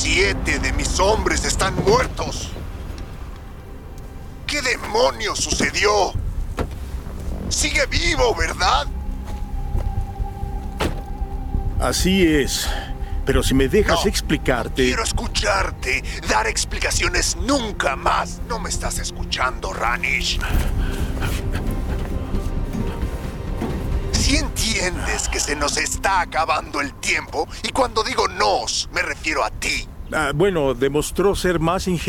7 de mis hombres están muertos. ¿Qué demonios sucedió? Sigue vivo, ¿verdad? Así es. Pero si me dejas No, explicarte... No quiero escucharte. Dar explicaciones nunca más. No me estás escuchando, Ranish. Si entiendes que se nos está acabando el tiempo, y cuando digo nos, me refiero a ti. bueno, demostró ser más ingenioso.